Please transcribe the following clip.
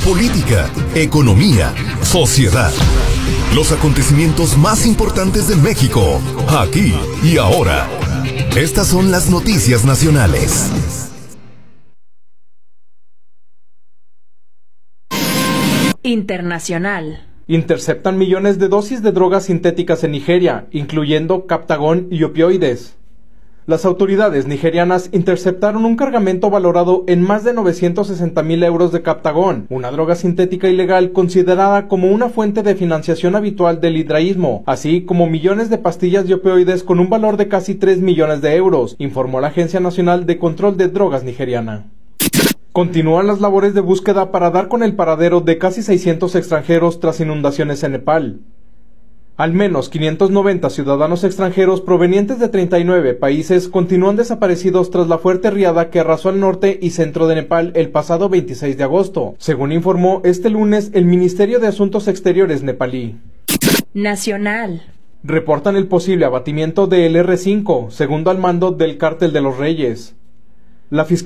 política, economía, sociedad. Los acontecimientos más importantes de México, aquí y ahora. Estas son las noticias nacionales. Internacional. Interceptan millones de dosis de drogas sintéticas en Nigeria, incluyendo Captagon y opioides. Las autoridades nigerianas interceptaron un cargamento valorado en más de 960,000 euros de Captagon, una droga sintética ilegal considerada como una fuente de financiación habitual del hidraísmo, así como millones de pastillas de opioides con un valor de casi 3 millones de euros, informó la Agencia Nacional de Control de Drogas nigeriana. Continúan las labores de búsqueda para dar con el paradero de casi 600 extranjeros tras inundaciones en Nepal. Al menos 590 ciudadanos extranjeros provenientes de 39 países continúan desaparecidos tras la fuerte riada que arrasó al norte y centro de Nepal el pasado 26 de agosto, según informó este lunes el Ministerio de Asuntos Exteriores nepalí. Nacional. Reportan el posible abatimiento del R5, segundo al mando del Cártel de los Reyes. La